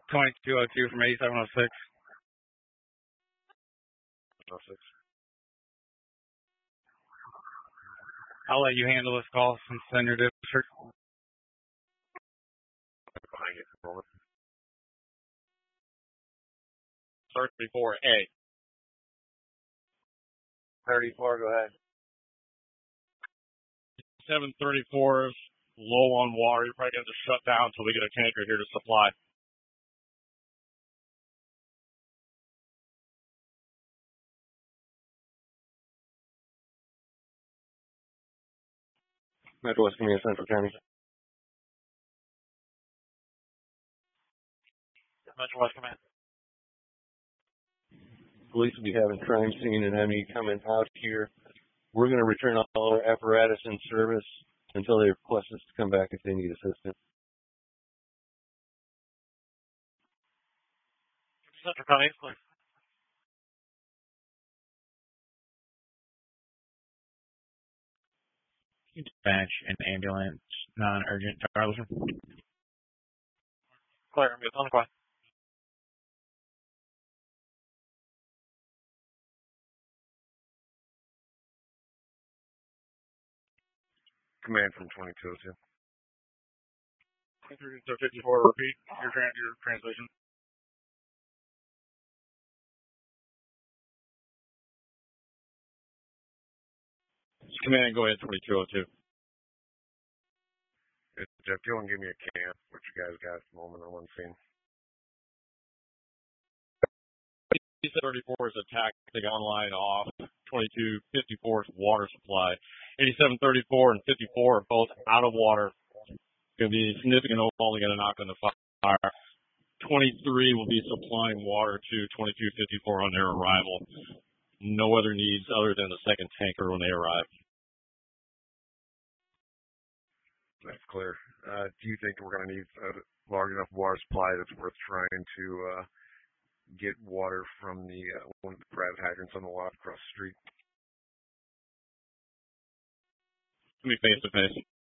2202 from 8706. 06. I'll let you handle this call since it's in your district. Behind you for a moment. Start 34A. 34, go ahead. 734 is low on water. You're probably going to shut down until we get a tanker here to supply. Metro West Command, Central County. Metro West Command. Police will be having crime scene and having you coming out here. We're going to return all our apparatus in service until they request us to come back if they need assistance. Central County, please. Dispatch an ambulance, non-urgent, Darlington. Clear, I'm on the clock. Command from 2202. 5254, repeat your translation. Command, go ahead, 2202. Jeff, go and give me a can. What you guys got at the moment on one scene? 34 is a tactic online off. 2254 is water supply. 8734 and 54 are both out of water. Going to be significant only going to knock on the fire. 23 will be supplying water to 2254 on their arrival. No other needs other than the second tanker when they arrive. That's clear. Do you think we're going to need a large enough water supply that's worth trying to get water from the one of the private hydrants on the lot across the street? Let me face to face.